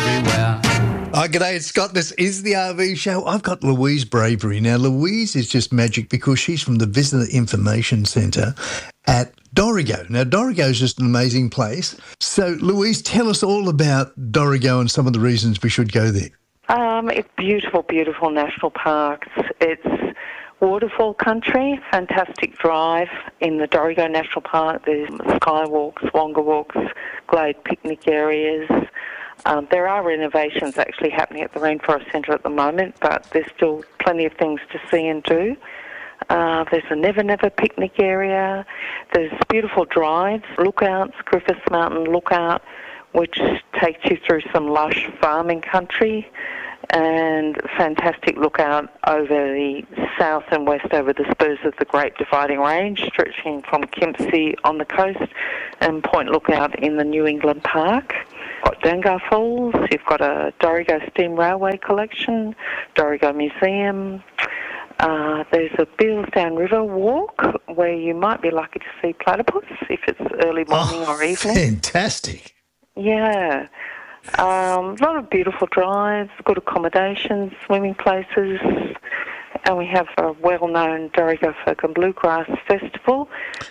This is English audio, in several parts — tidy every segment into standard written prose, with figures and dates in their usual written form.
everywhere. Hi, g'day, it's Scott. This is the RV Show. I've got Louise Bravery. Now, Louise is just magic because she's from the Visitor Information Centre at Dorrigo. Now, Dorrigo is just an amazing place. So, Louise, tell us all about Dorrigo and some of the reasons we should go there. It's beautiful, beautiful national parks. It's waterfall country, fantastic drive in the Dorrigo National Park. There's skywalks, wonga walks, glade picnic areas. There are renovations actually happening at the Rainforest Centre at the moment, but there's still plenty of things to see and do. There's a Never Never picnic area. There's beautiful drives, lookouts, Griffiths Mountain Lookout, which takes you through some lush farming country, and fantastic lookout over the south and west over the spurs of the Great Dividing Range, stretching from Kempsey on the coast and Point Lookout in the New England Park. You've got Dangar Falls, you've got a Dorrigo Steam Railway collection, Dorrigo Museum. There's a Bealsdown River walk where you might be lucky to see platypus if it's early morning or evening. Fantastic. Yeah. A lot of beautiful drives, good accommodations, swimming places, and we have a well-known Dorrigo Folk and Bluegrass Festival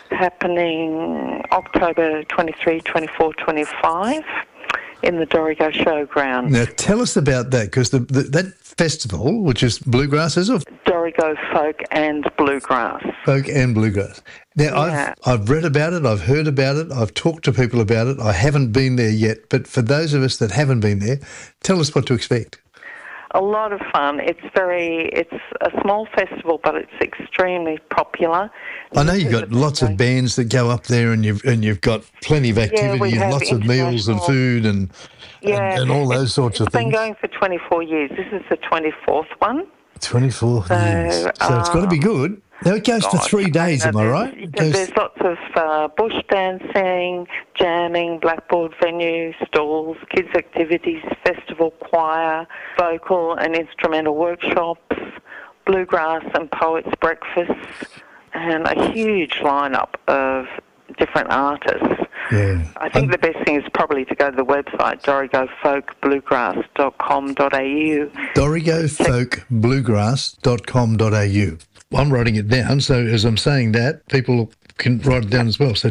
happening October 23, 24, 25 in the Dorrigo Showground. Now, tell us about that, because that festival, which is bluegrass, is it? Dorrigo Folk and Bluegrass. Folk and Bluegrass. Now, Yeah. I've read about it, I've heard about it, I've talked to people about it. I haven't been there yet, but for those of us that haven't been there, tell us what to expect. A lot of fun. It's a small festival, but it's extremely popual. I know you've got lots of bands that go up there, and you've got plenty of activity and lots of meals and food and all those sorts of things. It's been going for 24 years. This is the 24th one. 24 years. So it's got to be good. Now, it goes for 3 days, am I right? There's lots of bush dancing, jamming, blackboard venue, stalls, kids' activities, festival, choir, vocal and instrumental workshops, bluegrass and poets' breakfasts, and a huge lineup of different artists. Yeah. I think the best thing is probably to go to the website, dorrigofolkbluegrass.com.au. dorrigofolkbluegrass.com.au. I'm writing it down, so as I'm saying that, people can write it down as well. So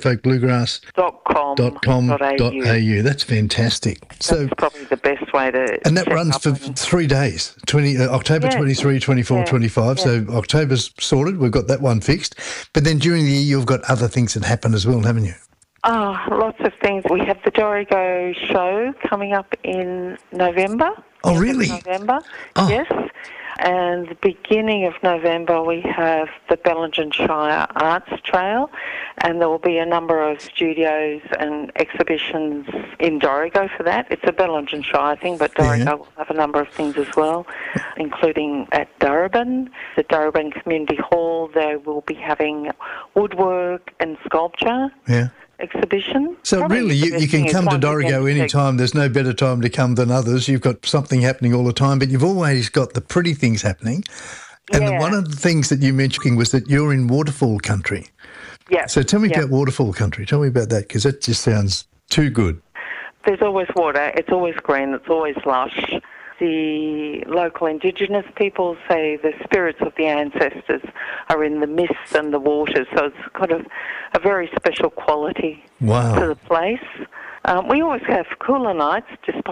dorrigofolkbluegrass.com.au. That's fantastic. So that's probably the best way to. And that runs for 3 days, October 23, 24, 25. So October's sorted. We've got that one fixed. But then during the year, you've got other things that happen as well, haven't you? Oh, lots of things. We have the Dorrigo show coming up in November. Oh, really? November, yes. And the beginning of November, we have the Bellingen Shire Arts Trail, and there will be a number of studios and exhibitions in Dorrigo for that. It's a Bellingen Shire thing, but Dorrigo will have a number of things as well, including at Darebin, the Darebin Community Hall. They will be having woodwork and sculpture. Yeah. Exhibition. So really, you can come to Dorrigo any time. There's no better time to come than others. You've got something happening all the time, but you've always got the pretty things happening. And one of the things that you mentioned was that you're in waterfall country. Yeah. So tell me about waterfall country. Tell me about that, because that just sounds too good. There's always water. It's always green. It's always lush. The local Indigenous people say the spirits of the ancestors are in the mists and the waters, so it's got a very special quality to the place. We always have cooler nights,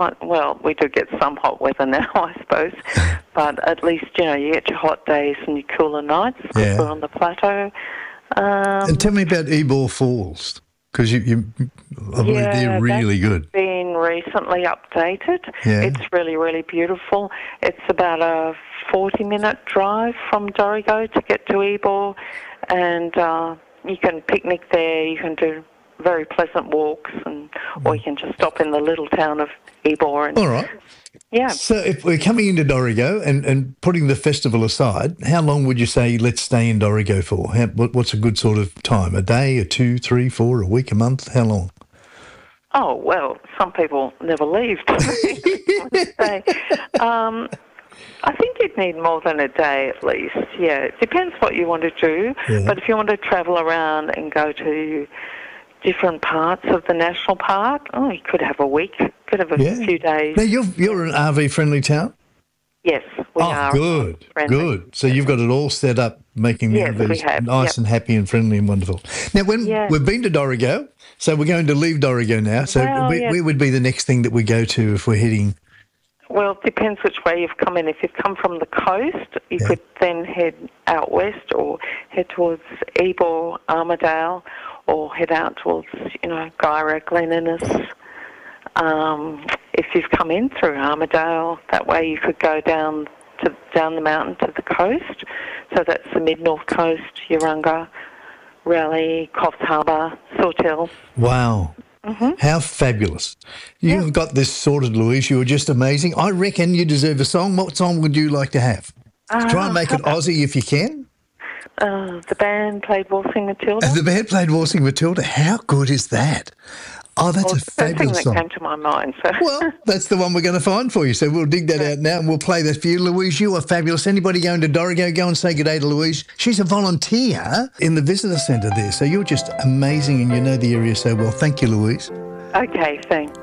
we do get some hot weather now, I suppose, but at least, you get your hot days and your cooler nights because we're on the plateau. And tell me about Ebor Falls, because I believe they're really good. It's been recently updated. Yeah. It's really, really beautiful. It's about a 40-minute drive from Dorrigo to get to Ebor, and you can picnic there, you can do very pleasant walks, or you can just stop in the little town of Ebor. All right. Yeah. So if we're coming into Dorrigo and putting the festival aside, how long would you say let's stay in Dorrigo for? What's a good sort of time? A day, a 2, 3, 4, a week, a month? How long? Oh, well, some people never leave. I think you'd need more than a day at least, It depends what you want to do. Yeah. But if you want to travel around and go to different parts of the national park, you could have a week bit of a few days. Now, you're an RV-friendly town? Yes, we are. Good, good. So you've got it all set up, making the RVs nice and happy and friendly and wonderful. Now, we've been to Dorrigo, so we're going to leave Dorrigo now. So where would be the next thing that we go to if we're heading? Well, it depends which way you've come in. If you've come from the coast, you could then head out west or head towards Ebor, Armidale, or head out towards, Guyra, Glen Innes. If you've come in through Armidale, that way you could go down the mountain to the coast. So that's the mid-north coast, Urunga, Raleigh, Coffs Harbour, Sawtell. Wow. Mm-hmm. How fabulous. You've got this sorted, Louise. You're just amazing. I reckon you deserve a song. What song would you like to have? Try and make it Aussie if you can. The band played Waltzing Matilda. The band played Waltzing Matilda. How good is that? Oh, that's a fabulous song. That came to my mind. So. Well, that's the one we're going to find for you. So we'll dig that out now and we'll play that for you. Louise, you are fabulous. Anybody going to Dorrigo, go and say good day to Louise. She's a volunteer in the visitor centre there. So you're just amazing and you know the area so well. Thank you, Louise. Okay, thanks.